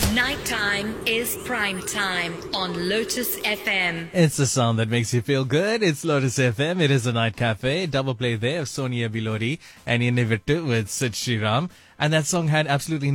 Nighttime is prime time on Lotus FM. It's the sound that makes you feel good. It's Lotus FM. It is a night cafe. Double play there of Sonia Bilodi and Innivittu with Sid Sriram. And that song had absolutely